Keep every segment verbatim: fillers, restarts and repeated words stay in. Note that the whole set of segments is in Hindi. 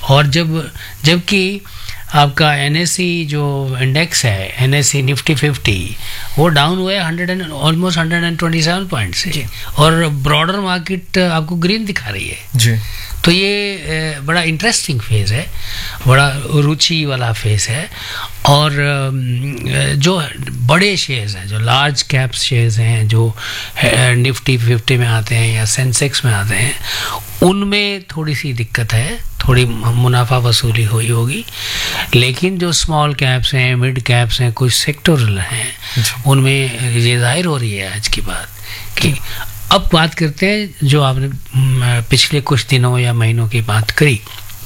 और जब जबकि आपका एनएससी जो इंडेक्स है, एनएससी निफ्टी फिफ्टी, वो डाउन हुआ है hundred and almost hundred and twenty seven point से, और ब्रॉडर मार्केट आपको ग्रीन दिखा रही है जी। तो ये बड़ा इंटरेस्टिंग फेज़ है, बड़ा रुचि वाला फेज़ है। और जो बड़े शेयर्स हैं, जो लार्ज कैप शेयर्स हैं, जो निफ्टी फिफ्टी में आते हैं या सेंसेक्स में आते हैं, उनमें थोड़ी सी दिक्कत है, थोड़ी मुनाफा वसूली हुई होगी। लेकिन जो स्मॉल कैप्स हैं, मिड कैप्स हैं, कुछ सेक्टोरल हैं, उनमें ये जाहिर हो रही है आज की बात कि अब बात करते हैं जो आपने पिछले कुछ दिनों या महीनों की बात करी।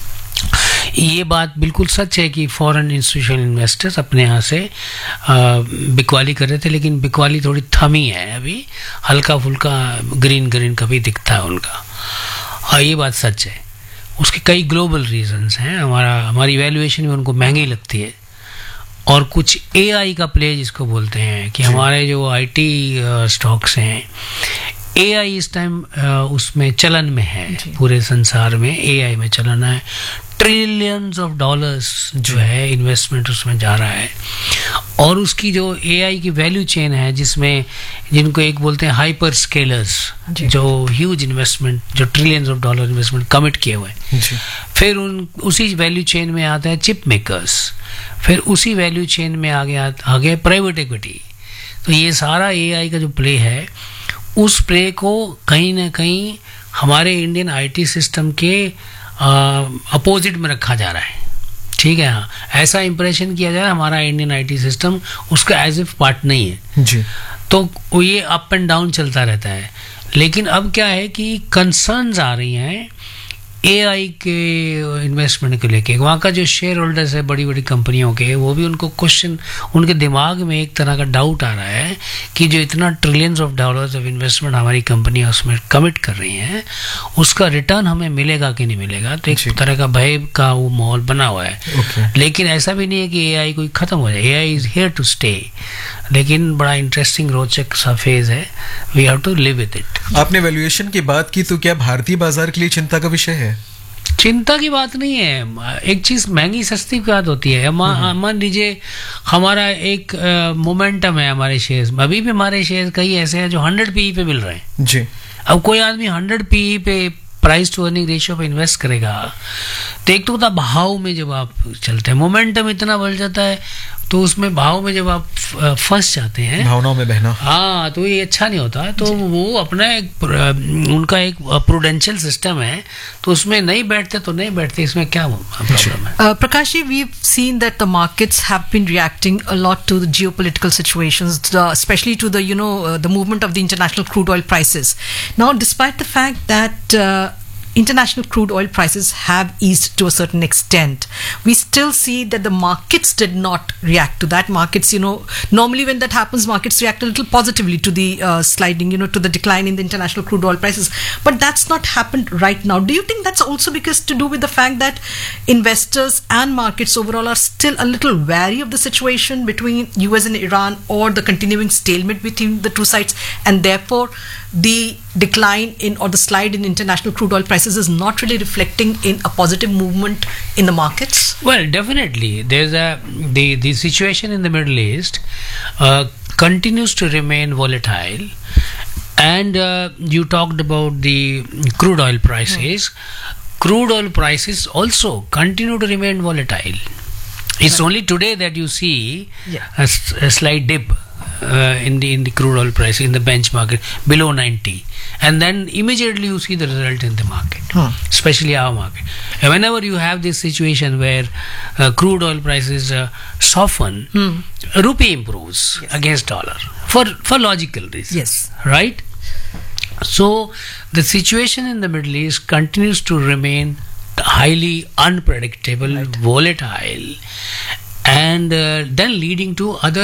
ये बात बिल्कुल सच है कि फॉरेन इंस्टीट्यूशनल इन्वेस्टर्स अपने यहाँ से बिकवाली कर रहे थे, लेकिन बिकवाली थोड़ी थमी है अभी, हल्का फुल्का ग्रीन ग्रीन कभी दिखता है उनका। और ये बात सच है। उसके कई ग्लोबल रीजंस हैं। हमारा हमारी वैल्यूएशन में उनको महंगी लगती है, और कुछ एआई का प्ले जिसको बोलते हैं कि हमारे जो आईटी स्टॉक्स हैं, एआई इस टाइम उसमें चलन में है, पूरे संसार में एआई में चलन है। ट्रिलियंस ऑफ डॉलर्स जो है इन्वेस्टमेंट उसमें जा रहा है, और उसकी जो एआई की वैल्यू चेन है, जिसमें जिनको एक बोलते हैं हाइपर स्केलर्स, जो ह्यूज इन्वेस्टमेंट, जो trillions of dollar investment commit किए हुए हैं, फिर उन उसी वैल्यू चेन में आता है चिप मेकर्स, फिर उसी वैल्यू चेन में आगे आगे प्राइवेट इक्विटी। तो ये सारा एआई का जो प्ले है, उस प्ले को कहीं ना कहीं हमारे इंडियन आईटी सिस्टम के अपोजिट में रखा जा रहा है। ठीक है, हाँ, ऐसा इंप्रेशन किया जा रहा है हमारा इंडियन आईटी सिस्टम उसका एज इफ पार्ट नहीं है जी। तो ये अप एंड डाउन चलता रहता है। लेकिन अब क्या है कि कंसर्न्स आ रही हैं एआई के इन्वेस्टमेंट को लेके। वहाँ का जो शेयर होल्डर्स है बड़ी बड़ी कंपनियों के, वो भी उनको क्वेश्चन, उनके दिमाग में एक तरह का डाउट आ रहा है कि जो इतना trillions of dollars of investment हमारी कंपनियां उसमें कमिट कर रही हैं, उसका रिटर्न हमें मिलेगा कि नहीं मिलेगा। तो एक तरह का भय का वो माहौल बना हुआ है। okay. लेकिन ऐसा भी नहीं है कि एआई कोई खत्म हो जाए। AI is here to stay, लेकिन बड़ा इंटरेस्टिंग रोचक सा फेज है। We have to live with it. आपने वैल्यूएशन की बात की, तो क्या भारतीय बाजार के लिए चिंता का विषय है? चिंता की बात नहीं है। एक चीज महंगी सस्ती की बात होती है। मान लीजिए हमारा एक मोमेंटम है हमारे शेयर्स में, अभी भी हमारे शेयर्स कई ऐसे हैं जो हंड्रेड पीई पे मिल रहे हैं जी। अब कोई आदमी हंड्रेड पीई पे प्राइस टू अर्निंग रेशियो पे इन्वेस्ट करेगा, तो एक तो होता भाव में जब आप चलते हैं, मोमेंटम इतना बढ़ जाता है, तो उसमें भाव में जब आप फंस जाते हैं, भावनाओं में बहना, हाँ, तो ये अच्छा नहीं होता। तो वो अपना एक उनका एक प्रूडेंशियल सिस्टम है, तो उसमें नहीं बैठते तो नहीं बैठते, इसमें क्या प्रॉब्लम है? uh, Prakash ji, we've seen that the markets have been reacting a lot to the geopolitical situations, the, especially to the you know uh, the movement of the international crude oil prices. Now, despite the fact that uh, international crude oil prices have eased to a certain extent, we still see that the markets did not react to that. Markets, you know, normally when that happens, markets react a little positively to the uh, sliding, you know, to the decline in the international crude oil prices. But that's not happened right now. Do you think that's also because to do with the fact that investors and markets overall are still a little wary of the situation between U S and Iran, or the continuing stalemate between the two sides, and therefore the decline in or the slide in international crude oil prices is not really reflecting in a positive movement in the markets? Well, definitely there's a the the situation in the Middle East uh, continues to remain volatile, and uh, you talked about the crude oil prices. Hmm. Crude oil prices also continue to remain volatile. It's right. only today that you see yeah. a, a slight dip Uh, in the in the crude oil price in the benchmark below ninety, and then immediately you see the result in the market, huh. especially our market. And whenever you have this situation where uh, crude oil prices uh, soften, hmm. rupee improves yes. against dollar for for logical reasons. Yes, right. So the situation in the Middle East continues to remain highly unpredictable, right. volatile, and uh, then leading to other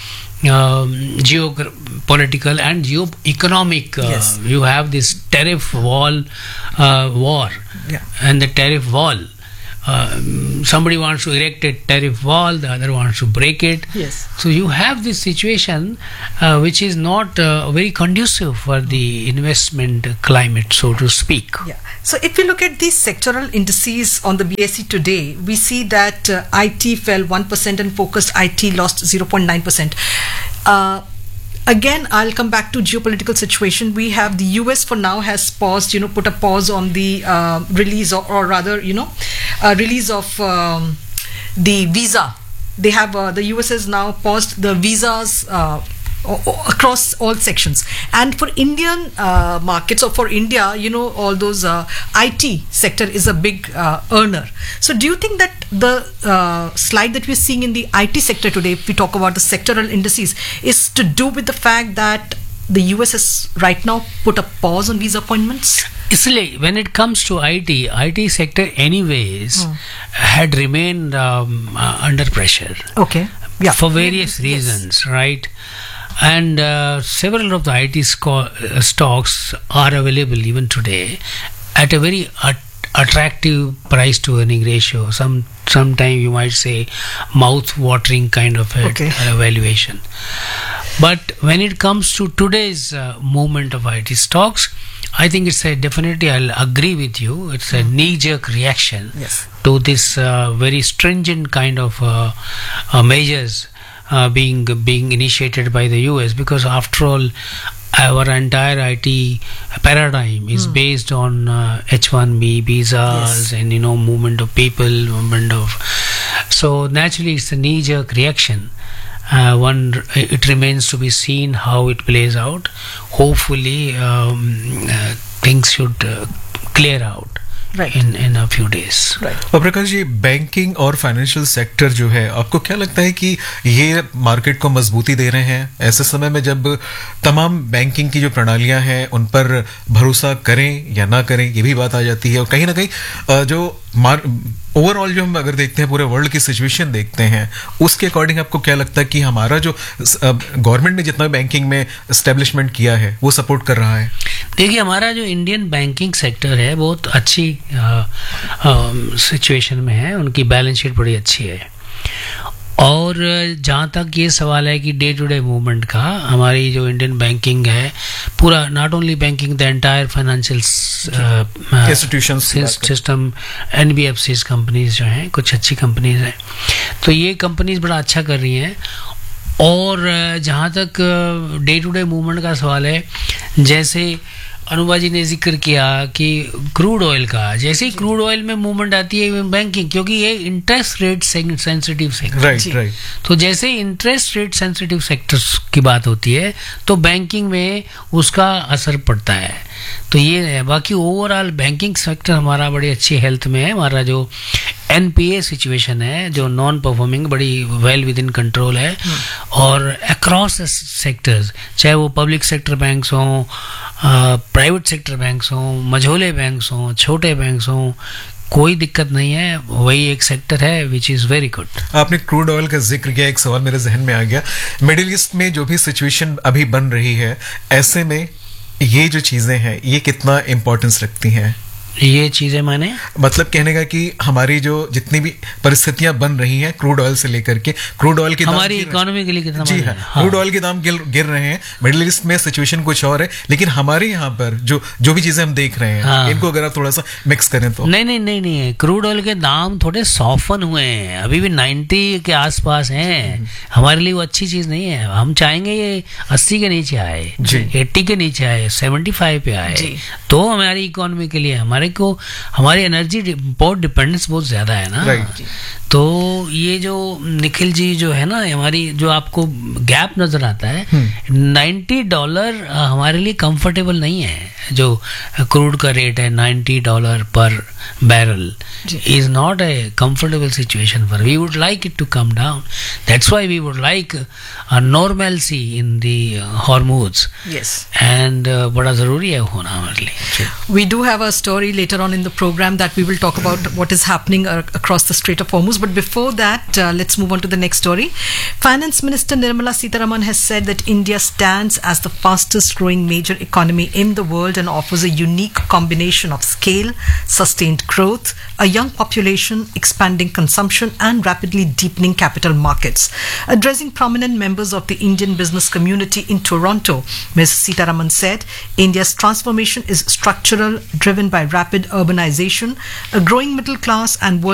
Um, geopolitical and geo-economic. Uh, yes. You have this tariff wall uh, war, yeah. and the tariff wall um, somebody wants to erect a tariff wall, the other wants to break it. Yes. So you have this situation uh, which is not uh, very conducive for the investment climate, so to speak. Yeah. So if we look at these sectoral indices on the B S E today, we see that uh, I T fell one percent and focused I T lost zero point nine percent. Uh, Again, I'll come back to geopolitical situation. We have the U S for now has paused, you know, put a pause on the uh, release or, or rather, you know, uh, release of um, the visa. They have, uh, the U S has now paused the visas uh, o- o- across all sections. And for Indian uh, markets or for India, you know, all those uh, I T sector is a big uh, earner. So do you think that the uh, slide that we're seeing in the I T sector today, if we talk about the sectoral indices, is to do with the fact that the U S has right now put a pause on visa appointments? Isle, when it comes to I T, I T sector anyways Hmm. had remained um, uh, under pressure. Okay. Yeah. For various reasons, right? And uh, several of the I T sco- uh, stocks are available even today at a very at- attractive price to earning ratio. Some sometime you might say mouth watering kind of a, Okay. a valuation. But when it comes to today's uh, movement of I T stocks, I think it's a definitely, I'll agree with you, it's a knee-jerk reaction Yes. to this uh, very stringent kind of uh, uh, measures uh, being being initiated by the U S, because after all our entire I T paradigm is based on uh, H one B visas Yes. and you know movement of people, movement of, so naturally it's a knee-jerk reaction. Uh, one, it remains to be seen how it plays out. Hopefully, um, uh, things should uh, clear out Right. in in a few days. Right. और प्रकाश जी, बैंकिंग और फाइनेंशियल सेक्टर जो है, आपको क्या लगता है कि ये मार्केट को मजबूती दे रहे हैं ऐसे समय में जब तमाम बैंकिंग की जो प्रणालियां हैं उन पर भरोसा करें या ना करें, ये भी बात आ जाती है। और कहीं ना कहीं अ, जो ओवरऑल जो हम अगर देखते हैं पूरे वर्ल्ड की सिचुएशन देखते हैं, उसके अकॉर्डिंग आपको क्या लगता है कि हमारा जो गवर्नमेंट ने जितना बैंकिंग में एस्टेब्लिशमेंट किया है वो सपोर्ट कर रहा है? देखिए, हमारा जो इंडियन बैंकिंग सेक्टर है बहुत अच्छी सिचुएशन में है, उनकी बैलेंस शीट बड़ी अच्छी है। और जहाँ तक ये सवाल है कि डे टू डे मूवमेंट का, हमारी जो इंडियन बैंकिंग है पूरा, not only banking, the entire financial institutions system, NBFCs companies जो हैं, कुछ अच्छी कंपनीज हैं, तो ये कंपनीज बड़ा अच्छा कर रही हैं। और जहाँ तक डे टू डे मूवमेंट का सवाल है, जैसे अनुबा जी ने जिक्र किया कि क्रूड ऑयल का, जैसे ही क्रूड ऑयल में मूवमेंट आती है बैंकिंग, क्योंकि ये interest rate sensitive sector, right right, तो जैसे इंटरेस्ट रेट सेंसिटिव सेक्टर्स की बात होती है तो बैंकिंग में उसका असर पड़ता है। तो ये है। बाकी ओवरऑल बैंकिंग सेक्टर हमारा बड़ी अच्छी हेल्थ में है। हमारा जो एनपीए सिचुएशन है, जो नॉन परफॉर्मिंग, बड़ी वेल विद इन कंट्रोल है। और अक्रॉस सेक्टर्स, चाहे वो पब्लिक सेक्टर बैंक्स हों, प्राइवेट सेक्टर बैंक्स हों, मझोले बैंक्स हों, छोटे बैंक्स हों, कोई दिक्कत नहीं है। वही एक सेक्टर है विच इज वेरी गुड। आपने क्रूड ऑयल का जिक्र किया, एक सवाल मेरे जहन में आ गया। मिडिल ईस्ट में जो भी सिचुएशन अभी बन रही है, ऐसे में ये जो चीजें हैं ये कितना इम्पोर्टेंस रखती हैं? ये चीजें मैंने मतलब कहने का कि हमारी जो जितनी भी परिस्थितियां बन रही हैं क्रूड ऑयल से लेकर के, क्रूड ऑयल के दाम हमारी गिर- इकोनॉमी के लिए कितना जी मायने हाँ, है? हाँ। क्रूड ऑयल के दाम गिर, गिर रहे हैं। मिडिल ईस्ट में सिचुएशन कुछ और है, लेकिन हमारे यहाँ पर जो जो भी चीजें हम देख रहे हैं, हाँ। इनको अगर आप थोड़ा सा मिक्स करें तो। नहीं नहीं नहीं नहीं, क्रूड ऑयल के दाम थोड़े सॉफन हुए हैं, अभी भी नब्बे के आसपास हैं। हमारे लिए वो अच्छी चीज नहीं है। हम चाहेंगे ये अस्सी के नीचे आए, जी। अस्सी के नीचे आए, पचहत्तर पे आए, जी। तो हमारी इकोनॉमी के लिए, हमारे को, हमारी एनर्जी इम्पोर्ट डिपेंडेंस बहुत ज्यादा है ना। राइट। तो ये जो निखिल जी जो है ना, हमारी जो आपको गैप नजर आता है, नब्बे डॉलर हमारे लिए कंफर्टेबल नहीं है। जो क्रूड का रेट है नब्बे डॉलर पर barrel is not a comfortable situation for, we would like it to come down. That's why we would like a normalcy in the hormones, Yes. And बड़ा जरूरी है होना हमारे लिए। We do have a story later on in the program that we will talk about what is happening uh, across the Strait of Hormuz. But before that, uh, let's move on to the next story. Finance Minister Nirmala Sitharaman has said that India stands as the fastest growing major economy in the world and offers a unique combination of scale, sustained sustained growth, a young population, expanding consumption, and rapidly deepening capital markets. Addressing prominent members of the Indian business community in Toronto, Miz Sitaraman said, India's transformation is structural, driven by rapid urbanization, a growing middle class, and world